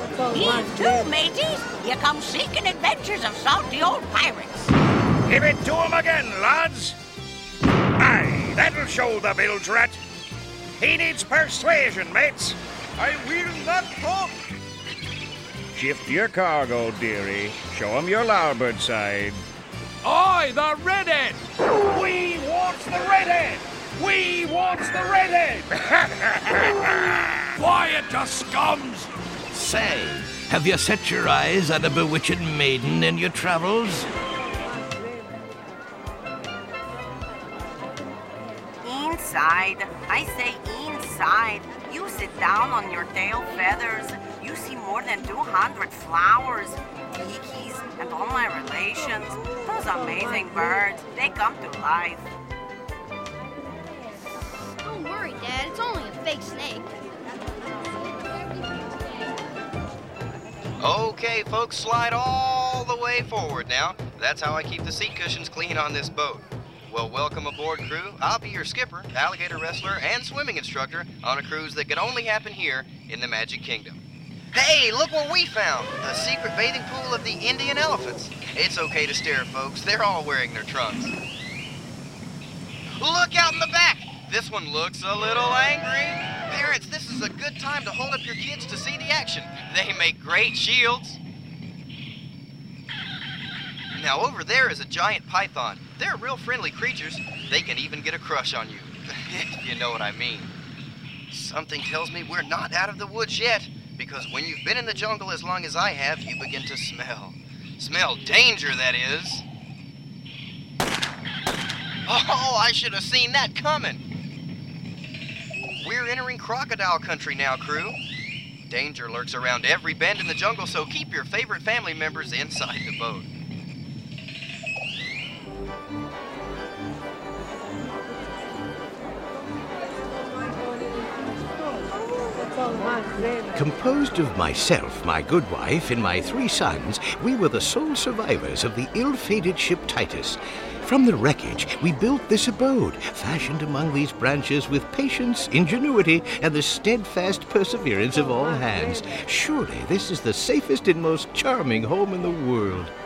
Heave to, mateys! You come seeking adventures of salty old pirates. Give it to 'em again, lads. Aye, that'll show the bilge rat. He needs persuasion, mates. I will not talk. Shift your cargo, dearie. Show 'em your larboard side. Aye, the redhead! We wants the redhead! We wants the redhead! Quiet, you scums! Say, have you set your eyes on a bewitching maiden in your travels? Inside. I say inside. You sit down on your tail feathers. You see more than 200 flowers, tikis, and all my relations. Those amazing birds, they come to life. Don't worry, Dad. It's only a fake snake. Okay, folks, slide all the way forward now. That's how I keep the seat cushions clean on this boat. Well, welcome aboard, crew. I'll be your skipper, alligator wrestler, and swimming instructor on a cruise that could only happen here in the Magic Kingdom. Hey, look what we found! The secret bathing pool of the Indian elephants. It's okay to stare, folks. They're all wearing their trunks. Look out in the back! This one looks a little angry. Parents, this is a good time to hold up your kids to see the action. They make great shields. Now over there is a giant python. They're real friendly creatures. They can even get a crush on you, if you know what I mean. Something tells me we're not out of the woods yet, because when you've been in the jungle as long as I have, you begin to smell danger, that is. Oh, I should have seen that coming. We're entering crocodile country now, crew. Danger lurks around every bend in the jungle, so keep your favorite family members inside the boat. Composed of myself, my good wife, and my 3 sons, we were the sole survivors of the ill-fated ship Titus. From the wreckage, we built this abode, fashioned among these branches with patience, ingenuity, and the steadfast perseverance of all hands. Surely this is the safest and most charming home in the world.